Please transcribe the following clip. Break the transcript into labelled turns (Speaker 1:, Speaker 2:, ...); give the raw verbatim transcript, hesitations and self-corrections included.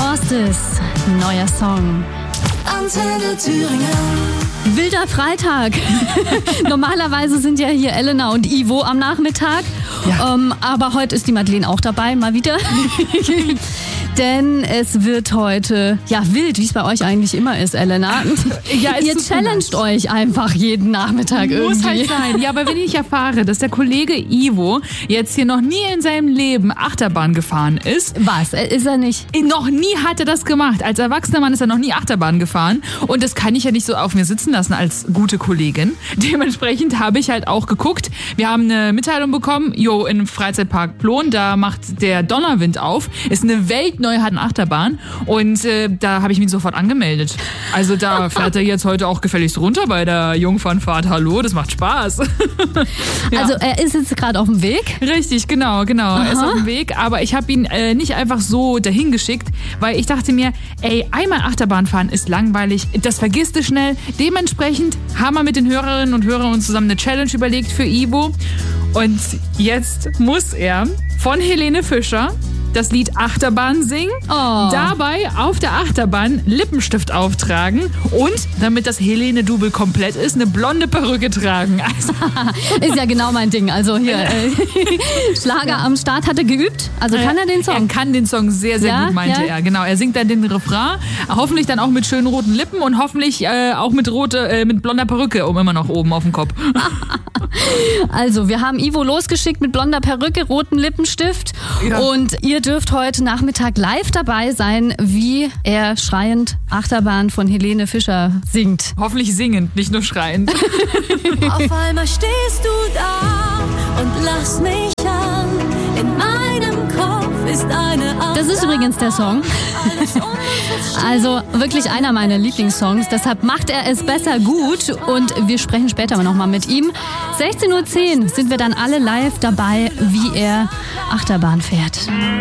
Speaker 1: Justice, neuer Song.
Speaker 2: Antenne Thüringen.
Speaker 1: Wilder Freitag. Normalerweise sind ja hier Elena und Ivo am Nachmittag. Ja. Ähm, aber heute ist die Madeleine auch dabei, mal wieder. Denn es wird heute, ja, wild, wie es bei euch eigentlich immer ist, Elena.
Speaker 3: Ja,
Speaker 1: Ihr challenged euch einfach jeden Nachmittag irgendwie.
Speaker 3: Muss halt sein. Ja, aber wenn ich erfahre, dass der Kollege Ivo jetzt hier noch nie in seinem Leben Achterbahn gefahren ist.
Speaker 1: Was? Ist er nicht?
Speaker 3: Noch nie hat er das gemacht. Als erwachsener Mann ist er noch nie Achterbahn gefahren. Und das kann ich ja nicht so auf mir sitzen lassen als gute Kollegin. Dementsprechend habe ich halt auch geguckt. Wir haben eine Mitteilung bekommen, jo, im Freizeitpark Plon, da macht der Donnerwind auf. Ist eine weltneue Achterbahn. Und äh, da habe ich mich sofort angemeldet. Also da fährt er jetzt heute auch gefälligst runter bei der Jungfernfahrt. Hallo, das macht Spaß. Ja.
Speaker 1: Also er ist jetzt gerade auf dem Weg?
Speaker 3: Richtig, genau, genau.
Speaker 1: Aha.
Speaker 3: Er ist auf dem Weg, aber ich habe ihn äh, nicht einfach so dahin geschickt, weil ich dachte mir, ey, einmal Achterbahn fahren ist langweilig, das vergisst du schnell. Dementsprechend haben wir mit den Hörerinnen und Hörern uns zusammen eine Challenge überlegt für Ivo. Und jetzt muss er von Helene Fischer das Lied Achterbahn singen,
Speaker 1: oh.
Speaker 3: dabei auf der Achterbahn Lippenstift auftragen und, damit das Helene-Double komplett ist, eine blonde Perücke tragen. Also
Speaker 1: ist ja genau mein Ding. Also hier, äh, Schlager ja. am Start, hat er geübt? Also kann er den Song?
Speaker 3: Er kann den Song sehr, sehr
Speaker 1: ja?
Speaker 3: gut, meinte
Speaker 1: ja?
Speaker 3: er. Genau, er singt dann den Refrain, hoffentlich dann auch mit schönen roten Lippen und hoffentlich äh, auch mit, rote, äh, mit blonder Perücke um immer noch oben auf dem Kopf.
Speaker 1: Also, wir haben Ivo losgeschickt mit blonder Perücke, rotem Lippenstift ja. und ihr dürft heute Nachmittag live dabei sein, wie er schreiend Achterbahn von Helene Fischer singt.
Speaker 3: Hoffentlich singend, nicht nur schreiend.
Speaker 2: Auf einmal stehst du da und lass mich an. In meinem Kopf ist eine Achterbahn.
Speaker 1: Das ist übrigens der Song. Also wirklich einer meiner Lieblingssongs. Deshalb macht er es besser gut und wir sprechen später nochmal mit ihm. sechzehn Uhr zehn sind wir dann alle live dabei, wie er Achterbahn fährt.